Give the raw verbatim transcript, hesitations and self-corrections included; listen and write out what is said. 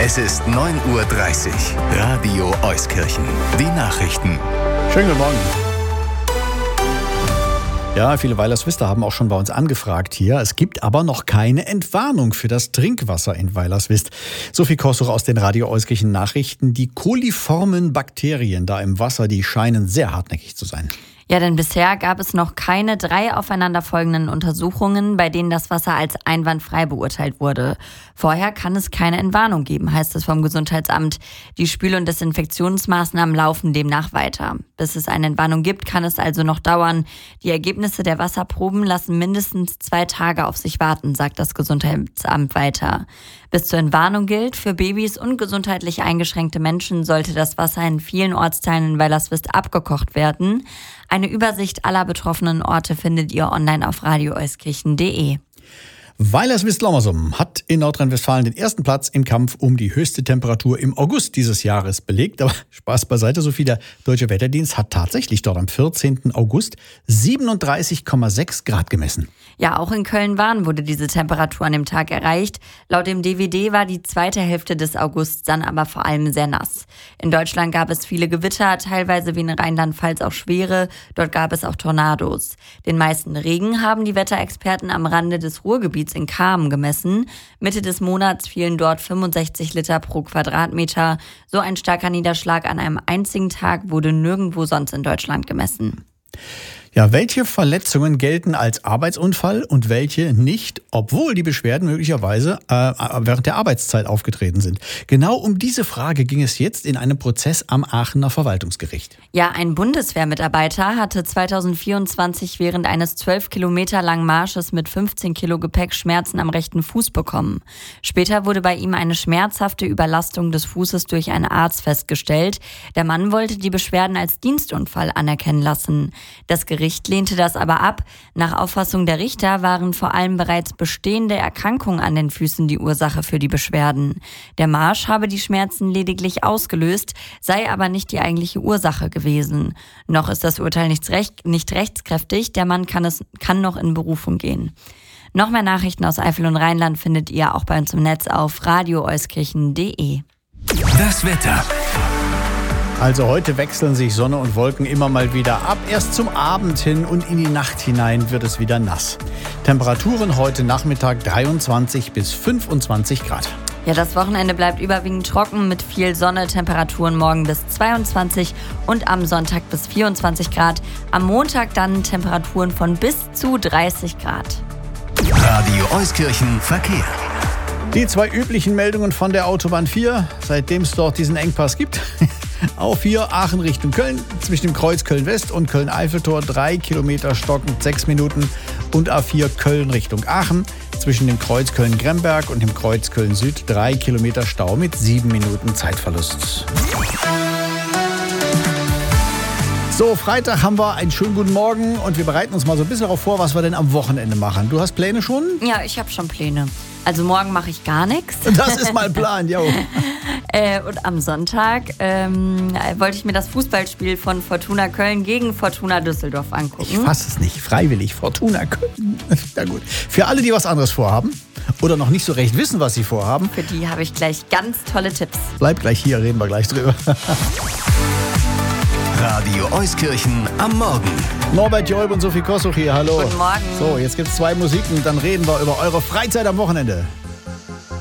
Es ist neun Uhr dreißig. Radio Euskirchen. Die Nachrichten. Schönen guten Morgen. Ja, viele Weilerswister haben auch schon bei uns angefragt hier. Es gibt aber noch keine Entwarnung für das Trinkwasser in Weilerswist. Sophie Kosuch aus den Radio Euskirchen Nachrichten. Die koliformen Bakterien da im Wasser, die scheinen sehr hartnäckig zu sein. Ja, denn bisher gab es noch keine drei aufeinanderfolgenden Untersuchungen, bei denen das Wasser als einwandfrei beurteilt wurde. Vorher kann es keine Entwarnung geben, heißt es vom Gesundheitsamt. Die Spül- und Desinfektionsmaßnahmen laufen demnach weiter. Bis es eine Entwarnung gibt, kann es also noch dauern. Die Ergebnisse der Wasserproben lassen mindestens zwei Tage auf sich warten, sagt das Gesundheitsamt weiter. Bis zur Entwarnung gilt, für Babys und gesundheitlich eingeschränkte Menschen sollte das Wasser in vielen Ortsteilen in Weilerswist abgekocht werden. Eine Übersicht aller betroffenen Orte findet ihr online auf radio euskirchen punkt de. Weilerswist-Lommersum hat in Nordrhein-Westfalen den ersten Platz im Kampf um die höchste Temperatur im August dieses Jahres belegt. Aber Spaß beiseite, Sophie, der Deutsche Wetterdienst hat tatsächlich dort am vierzehnten August siebenunddreißig Komma sechs Grad gemessen. Ja, auch in Köln-Wahn wurde diese Temperatur an dem Tag erreicht. Laut dem D W D war die zweite Hälfte des Augusts dann aber vor allem sehr nass. In Deutschland gab es viele Gewitter, teilweise wie in Rheinland-Pfalz auch schwere. Dort gab es auch Tornados. Den meisten Regen haben die Wetterexperten am Rande des Ruhrgebiets in Kamen gemessen. Mitte des Monats fielen dort fünfundsechzig Liter pro Quadratmeter. So ein starker Niederschlag an einem einzigen Tag wurde nirgendwo sonst in Deutschland gemessen. Ja, welche Verletzungen gelten als Arbeitsunfall und welche nicht, obwohl die Beschwerden möglicherweise äh, während der Arbeitszeit aufgetreten sind? Genau um diese Frage ging es jetzt in einem Prozess am Aachener Verwaltungsgericht. Ja, ein Bundeswehrmitarbeiter hatte zweitausendvierundzwanzig während eines zwölf Kilometer langen Marsches mit fünfzehn Kilo Gepäck Schmerzen am rechten Fuß bekommen. Später wurde bei ihm eine schmerzhafte Überlastung des Fußes durch einen Arzt festgestellt. Der Mann wollte die Beschwerden als Dienstunfall anerkennen lassen. Das Gericht lehnte das aber ab. Nach Auffassung der Richter waren vor allem bereits bestehende Erkrankungen an den Füßen die Ursache für die Beschwerden. Der Marsch habe die Schmerzen lediglich ausgelöst, sei aber nicht die eigentliche Ursache gewesen. Noch ist das Urteil nicht, recht, nicht rechtskräftig, der Mann kann, es, kann noch in Berufung gehen. Noch mehr Nachrichten aus Eifel und Rheinland findet ihr auch bei uns im Netz auf radio euskirchen punkt de. Das Wetter. Also heute wechseln sich Sonne und Wolken immer mal wieder ab. Erst zum Abend hin und in die Nacht hinein wird es wieder nass. Temperaturen heute Nachmittag dreiundzwanzig bis fünfundzwanzig Grad. Ja, das Wochenende bleibt überwiegend trocken mit viel Sonne, Temperaturen morgen bis zweiundzwanzig und am Sonntag bis vierundzwanzig Grad. Am Montag dann Temperaturen von bis zu dreißig Grad. Radio Euskirchen Verkehr. Die zwei üblichen Meldungen von der Autobahn vier, seitdem es dort diesen Engpass gibt. A vier Aachen Richtung Köln, zwischen dem Kreuz Köln-West und Köln-Eiffeltor drei Kilometer stockend sechs Minuten. Und A vier Köln Richtung Aachen, zwischen dem Kreuz Köln-Gremberg und dem Kreuz Köln-Süd drei Kilometer Stau mit sieben Minuten Zeitverlust. So, Freitag haben wir einen schönen guten Morgen und wir bereiten uns mal so ein bisschen darauf vor, was wir denn am Wochenende machen. Du hast Pläne schon? Ja, ich habe schon Pläne. Also morgen mache ich gar nichts. Das ist mein Plan, jo. äh, und am Sonntag ähm, wollte ich mir das Fußballspiel von Fortuna Köln gegen Fortuna Düsseldorf angucken. Ich fasse es nicht, freiwillig. Fortuna Köln. Na gut. Für alle, die was anderes vorhaben oder noch nicht so recht wissen, was sie vorhaben. Für die habe ich gleich ganz tolle Tipps. Bleib gleich hier, reden wir gleich drüber. Radio Euskirchen am Morgen. Norbert Joib und Sophie Kosuch hier, hallo. Guten Morgen. So, jetzt gibt es zwei Musiken, dann reden wir über eure Freizeit am Wochenende.